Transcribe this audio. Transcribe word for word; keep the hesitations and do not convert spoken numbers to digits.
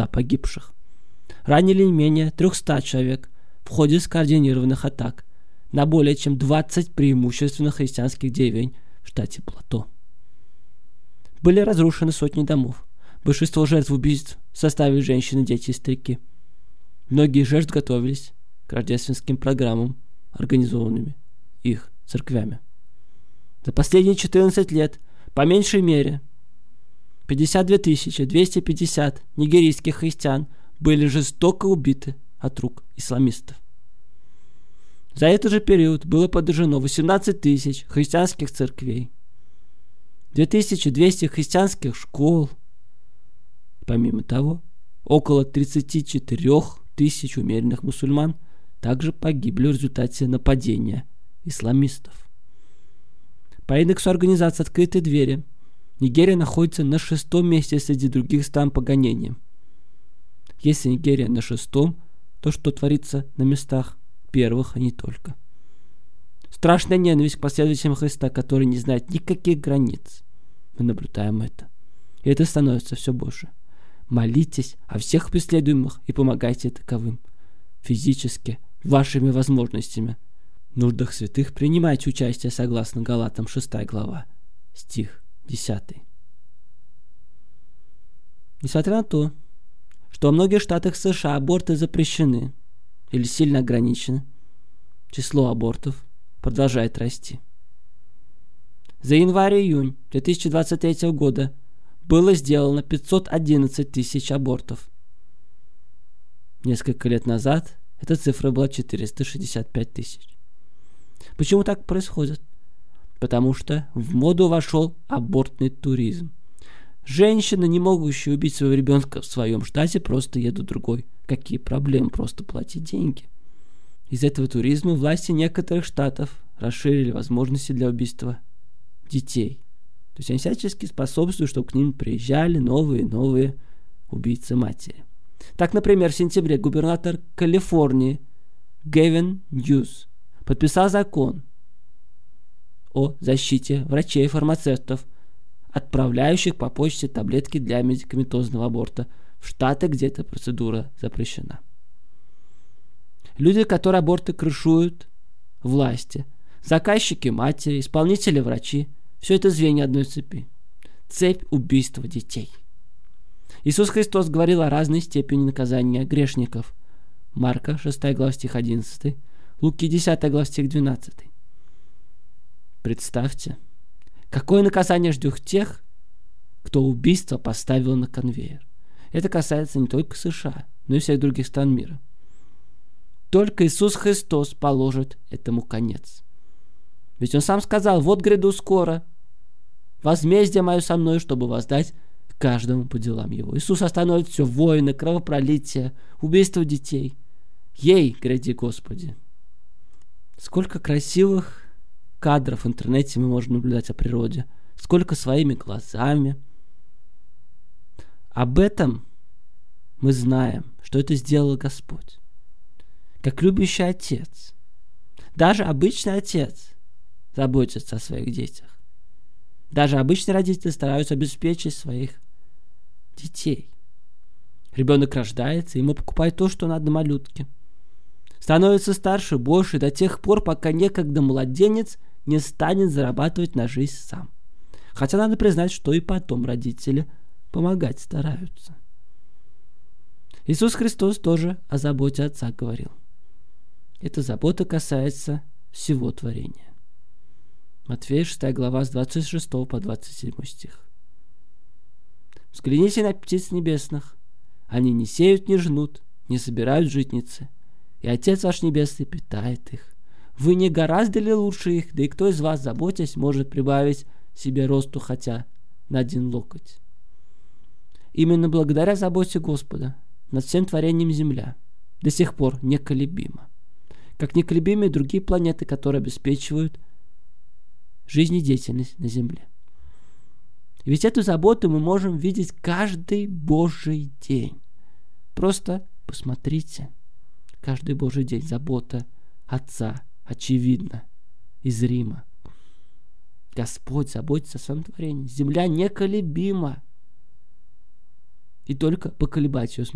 числа погибших. Ранили не менее трехсот человек в ходе скоординированных атак на более чем двадцать преимущественно христианских деревень в штате Плато. Были разрушены сотни домов. Большинство жертв убийств составили женщины, дети и старики. Многие жертв готовились к рождественским программам, организованными их церквями. За последние четырнадцать лет, по меньшей мере, пятьдесят две тысячи двести пятьдесят нигерийских христиан были жестоко убиты от рук исламистов. За этот же период было подожжено восемнадцать тысяч христианских церквей, две тысячи двести христианских школ. Помимо того, около тридцать четыре тысяч умеренных мусульман также погибли в результате нападения исламистов. По индексу организации «Открытые двери» Нигерия находится на шестом месте среди других стран по гонениям. Если Нигерия на шестом, то что творится на местах первых, а не только? Страшная ненависть к последователям Христа, который не знает никаких границ. Мы наблюдаем это. И это становится все больше. Молитесь о всех преследуемых и помогайте таковым. Физически, вашими возможностями. В нуждах святых принимайте участие согласно Галатам шестая глава, стих десятый. Несмотря на то, что во многих штатах США аборты запрещены или сильно ограничены, число абортов продолжает расти. За январь-июнь две тысячи двадцать третьего года было сделано пятьсот одиннадцать тысяч абортов. Несколько лет назад эта цифра была четыреста шестьдесят пять тысяч. Почему так происходит? Потому что в моду вошел абортный туризм. Женщины, не могущие убить своего ребенка в своем штате, просто едут в другой. Какие проблемы? Просто платить деньги. Из этого туризма власти некоторых штатов расширили возможности для убийства детей. То есть они всячески способствуют, чтобы к ним приезжали новые и новые убийцы матери. Так, например, в сентябре губернатор Калифорнии Гэвин Ньюс подписал закон о защите врачей и фармацевтов, отправляющих по почте таблетки для медикаментозного аборта в штаты, где эта процедура запрещена. Люди, которые аборты крышуют, власти, заказчики матери, исполнители врачи, все это звенья одной цепи. Цепь убийства детей. Иисус Христос говорил о разной степени наказания грешников. Марка шестая глава стих одиннадцатый, Луки десятая глава стих двенадцатый. Представьте, какое наказание ждет тех, кто убийство поставил на конвейер. Это касается не только США, но и всех других стран мира. Только Иисус Христос положит этому конец. Ведь Он сам сказал: «Вот гряду скоро, возмездие мое со мной, чтобы воздать каждому по делам его». Иисус остановит все войны, кровопролитие, убийство детей. Ей гряди, Господи. Сколько красивых кадров в интернете мы можем наблюдать о природе, сколько своими глазами. Об этом мы знаем, что это сделал Господь. Как любящий отец. Даже обычный отец заботится о своих детях. Даже обычные родители стараются обеспечить своих детей. Ребенок рождается, ему покупают то, что надо малютке. Становится старше, больше, до тех пор, пока некогда младенец не станет зарабатывать на жизнь сам. Хотя надо признать, что и потом родители помогать стараются. Иисус Христос тоже о заботе Отца говорил. Эта забота касается всего творения. Матфея шестая глава с двадцать шестого по двадцать седьмой стих. «Взгляните на птиц небесных. Они не сеют, не жнут, не собирают житницы, и Отец ваш Небесный питает их. Вы не гораздо ли лучше их? Да и кто из вас, заботясь, может прибавить себе росту хотя на один локоть?» Именно благодаря заботе Господа над всем творением Земля до сих пор неколебима. Как неколебимы и другие планеты, которые обеспечивают жизнедеятельность на Земле. И ведь эту заботу мы можем видеть каждый Божий день. Просто посмотрите. Каждый Божий день забота Отца очевидна и зрима. Господь заботится о своем творении. Земля неколебима. И только поколебать ее